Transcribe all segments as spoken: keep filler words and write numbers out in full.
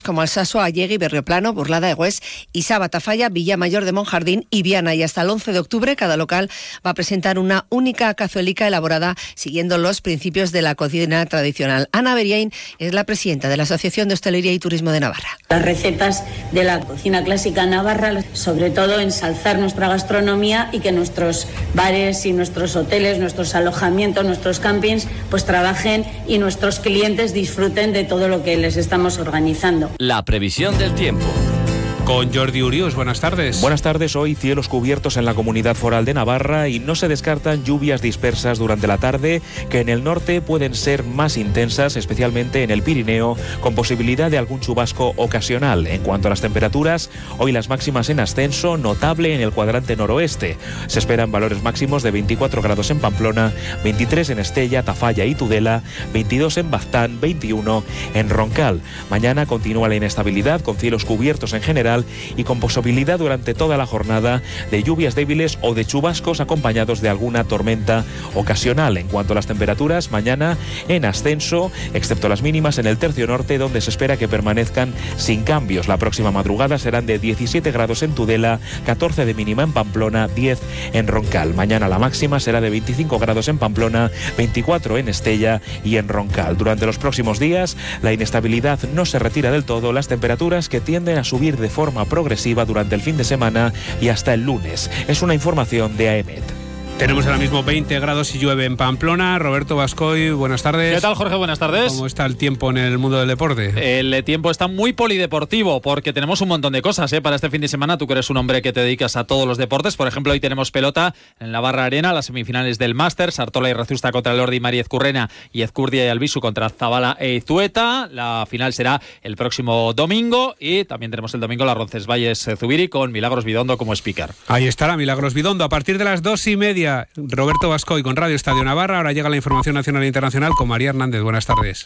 como Alsasua, Allegui, Berrioplano, Burlada de Güés, Isaba, Tafalla, Villamayor de Monjardín y Viana. Y hasta el once de octubre cada local va a presentar una única cazuelica elaborada siguiendo los principios de la cocina tradicional. Ana Beriain es la presidenta de la Asociación de Hostelería y Turismo de Navarra. Las recetas de la cocina clásica navarra, sobre todo ensalzar nuestra gastronomía y que nuestros bares y nuestros hoteles, nuestros alojamientos, nuestros campings, pues trabajen y nuestros clientes disfruten de todo lo que les estamos organizando. La previsión del tiempo. Con Jordi Urius, buenas tardes. Buenas tardes, hoy cielos cubiertos en la Comunidad Foral de Navarra y no se descartan lluvias dispersas durante la tarde que en el norte pueden ser más intensas, especialmente en el Pirineo, con posibilidad de algún chubasco ocasional. En cuanto a las temperaturas, hoy las máximas en ascenso, notable en el cuadrante noroeste. Se esperan valores máximos de veinticuatro grados en Pamplona, veintitrés en Estella, Tafalla y Tudela, veintidós en Baztán, veintiuno en Roncal. Mañana continúa la inestabilidad con cielos cubiertos en general y con posibilidad durante toda la jornada de lluvias débiles o de chubascos acompañados de alguna tormenta ocasional. En cuanto a las temperaturas, mañana en ascenso, excepto las mínimas en el tercio norte, donde se espera que permanezcan sin cambios. La próxima madrugada serán de diecisiete grados en Tudela, catorce de mínima en Pamplona, diez en Roncal. Mañana la máxima será de veinticinco grados en Pamplona, veinticuatro en Estella y en Roncal. Durante los próximos días, la inestabilidad no se retira del todo, las temperaturas que tienden a subir de forma forma progresiva durante el fin de semana y hasta el lunes. Es una información de AEMET. Tenemos ahora mismo veinte grados y llueve en Pamplona. Roberto Bascoy, buenas tardes. ¿Qué tal, Jorge? Buenas tardes. ¿Cómo está el tiempo en el mundo del deporte? El tiempo está muy polideportivo porque tenemos un montón de cosas ¿eh? para este fin de semana. Tú que eres un hombre que te dedicas a todos los deportes. Por ejemplo, hoy tenemos pelota en la Barra Arena, las semifinales del Máster. Sartola y Rezusta contra Lordi, Mari Ezcurrena y Ezcurdia y Albisu contra Zabala e Izueta. La final será el próximo domingo y también tenemos el domingo la Roncesvalles Zubiri con Milagros Bidondo como speaker. Ahí estará Milagros Bidondo a partir de las dos y media. Roberto Bascoy con Radio Estadio Navarra. Ahora llega la información nacional e internacional con María Hernández. Buenas tardes.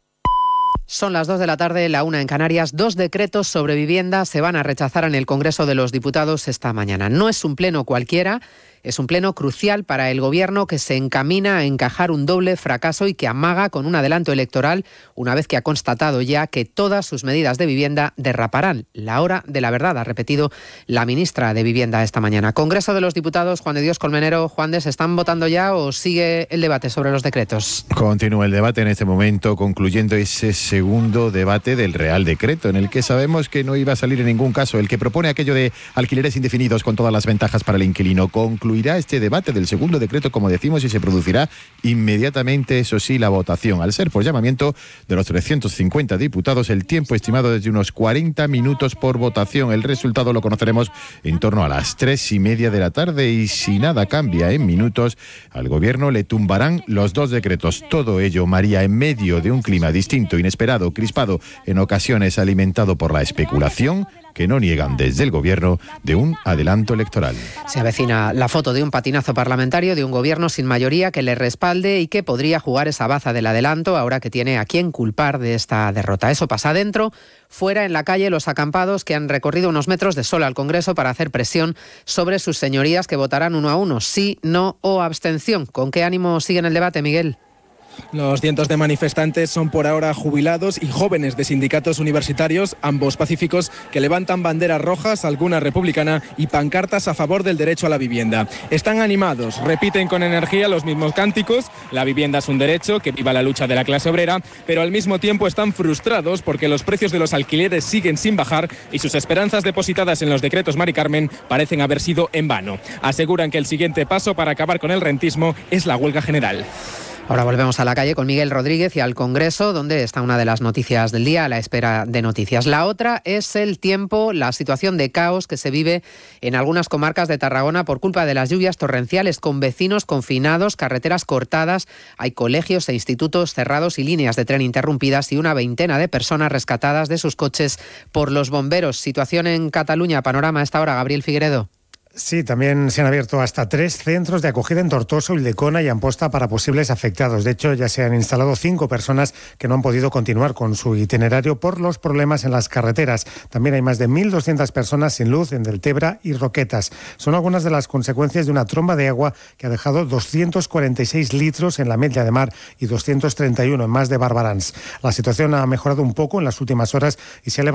Son las dos de la tarde, la una en Canarias. Dos decretos sobre vivienda se van a rechazar en el Congreso de los Diputados esta mañana. No es un pleno cualquiera. Es un pleno crucial para el Gobierno que se encamina a encajar un doble fracaso y que amaga con un adelanto electoral una vez que ha constatado ya que todas sus medidas de vivienda derraparán. La hora de la verdad, ha repetido la ministra de Vivienda esta mañana. Congreso de los Diputados, Juan de Dios Colmenero. Juan de, ¿se están votando ya o sigue el debate sobre los decretos? Continúa el debate en este momento, concluyendo ese segundo debate del Real Decreto, en el que sabemos que no iba a salir en ningún caso el que propone aquello de alquileres indefinidos con todas las ventajas para el inquilino. Concluye Irá este debate del segundo decreto, como decimos, y se producirá inmediatamente, eso sí, la votación. Al ser por llamamiento de los trescientos cincuenta diputados, el tiempo estimado es de unos cuarenta minutos por votación. El resultado lo conoceremos en torno a las tres y media de la tarde y si nada cambia en minutos, al Gobierno le tumbarán los dos decretos. Todo ello, María, en medio de un clima distinto, inesperado, crispado, en ocasiones alimentado por la especulación, que no niegan desde el Gobierno de un adelanto electoral. Se avecina la foto de un patinazo parlamentario de un Gobierno sin mayoría que le respalde y que podría jugar esa baza del adelanto ahora que tiene a quién culpar de esta derrota. Eso pasa adentro. Fuera, en la calle, los acampados que han recorrido unos metros de sol al Congreso para hacer presión sobre sus señorías que votarán uno a uno, sí, no o abstención. ¿Con qué ánimo siguen el debate, Miguel? Los cientos de manifestantes son por ahora jubilados y jóvenes de sindicatos universitarios, ambos pacíficos, que levantan banderas rojas, alguna republicana, y pancartas a favor del derecho a la vivienda. Están animados, repiten con energía los mismos cánticos: la vivienda es un derecho, que viva la lucha de la clase obrera, pero al mismo tiempo están frustrados porque los precios de los alquileres siguen sin bajar y sus esperanzas depositadas en los decretos Mari Carmen parecen haber sido en vano. Aseguran que el siguiente paso para acabar con el rentismo es la huelga general. Ahora volvemos a la calle con Miguel Rodríguez y al Congreso, donde está una de las noticias del día, a la espera de noticias. La otra es el tiempo, la situación de caos que se vive en algunas comarcas de Tarragona por culpa de las lluvias torrenciales, con vecinos confinados, carreteras cortadas, hay colegios e institutos cerrados y líneas de tren interrumpidas y una veintena de personas rescatadas de sus coches por los bomberos. Situación en Cataluña, panorama a esta hora, Gabriel Figueredo. Sí, también se han abierto hasta tres centros de acogida en Tortosa, Ulldecona y Amposta para posibles afectados. De hecho, ya se han instalado cinco personas que no han podido continuar con su itinerario por los problemas en las carreteras. También hay más de mil doscientas personas sin luz en Deltebra y Roquetas. Son algunas de las consecuencias de una tromba de agua que ha dejado doscientos cuarenta y seis litros en la Ametlla de Mar y doscientos treinta y uno en Mas de Barberans. La situación ha mejorado un poco en las últimas horas y se ha